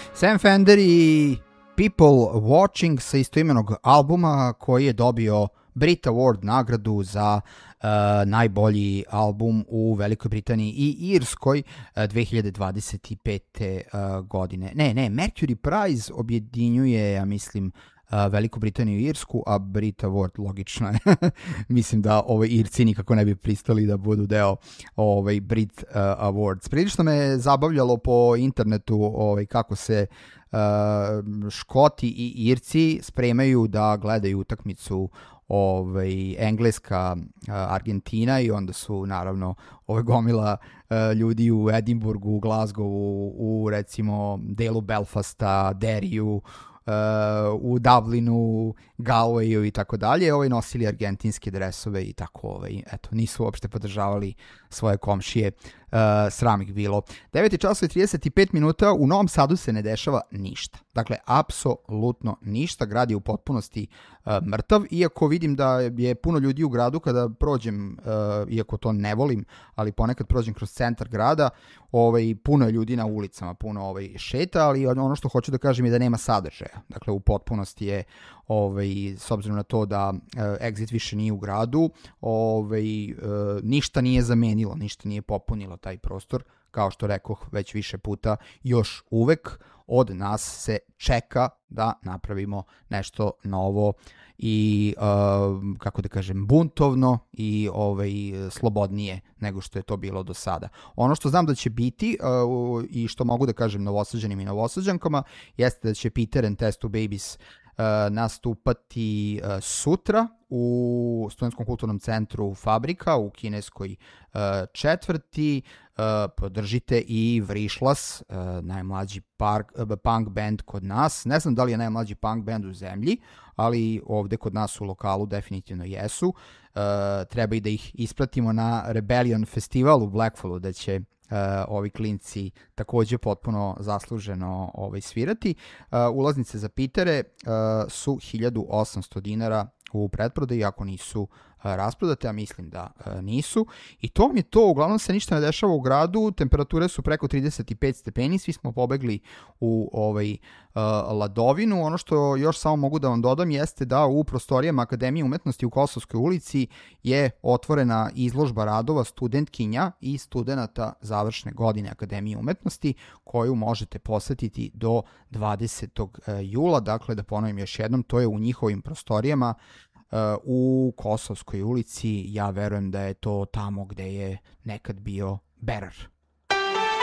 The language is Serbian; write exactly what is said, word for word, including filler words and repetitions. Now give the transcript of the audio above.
Sam Fender i People Watching sa istoimenog albuma koji je dobio Brit Award nagradu za uh, najbolji album u Velikoj Britaniji i Irskoj uh, dve hiljade dvadeset pete. Uh, godine. Ne, ne, Mercury Prize objedinjuje, ja mislim, Uh, Veliku Britaniju i Irsku, a Brit Award logično je. Mislim da ovaj Irci nikako ne bi pristali da budu deo ovaj Brit uh, Awards. Prilično me zabavljalo po internetu ovaj kako se uh, Škoti i Irci spremaju da gledaju utakmicu ovaj Engleska uh, Argentina i onda su naravno ovaj gomila uh, ljudi u Edinburgu, u Glasgowu, u recimo delu Belfasta, Derryu, Uh, u Dublinu, Galwayu i tako dalje, ovaj nosili argentinske dresove i tako, ovaj, eto, nisu uopšte podržavali svoje komšije, uh, sram ih bilo. devet časova i trideset pet minuta, u Novom Sadu se ne dešava ništa. Dakle, apsolutno ništa, grad je u potpunosti uh, mrtav, iako vidim da je puno ljudi u gradu kada prođem, uh, iako to ne volim, ali ponekad prođem kroz centar grada, ovaj, puno je ljudi na ulicama, puno ovaj, šeta, ali ono što hoću da kažem je da nema sadržaja. Dakle, u potpunosti je, ovaj, s obzirom na to da uh, Exit više nije u gradu, ovaj, uh, ništa nije zamenilo, ništa nije popunilo taj prostor, kao što rekoh već više puta, još uvek od nas se čeka da napravimo nešto novo i, uh, kako da kažem, buntovno i ovaj, slobodnije nego što je to bilo do sada. Ono što znam da će biti uh, i što mogu da kažem Novosađanim i Novosađankama jeste da će Peter and Test Two Babies uh, nastupati uh, sutra u Studentskom kulturnom centru Fabrika u kineskoj uh, četvrti. Uh, podržite i Vrišlas, uh, najmlađi park, uh, punk band kod nas. Ne znam da li je najmlađi punk band u zemlji, ali ovde kod nas u lokalu definitivno jesu. Uh, treba i da ih ispratimo na Rebellion festivalu u Blackfallu, da će uh, ovi klinci takođe potpuno zasluženo ovaj, svirati. Uh, ulaznice za Pitere uh, su hiljadu osamsto dinara u pretprodaji, ako nisu rasprodate, a mislim da nisu. I to mi je to, uglavnom se ništa ne dešava u gradu, temperature su preko trideset pet stepeni, svi smo pobegli u ovaj uh, ladovinu. Ono što još samo mogu da vam dodam jeste da u prostorijama Akademije umetnosti u Kosovskoj ulici je otvorena izložba radova studentkinja i studenata završne godine Akademije umetnosti, koju možete posetiti do dvadesetog jula. Dakle, da ponovim još jednom, to je u njihovim prostorijama u Kosovskoj ulici. Ja verujem da je to tamo gde je nekad bio Berar.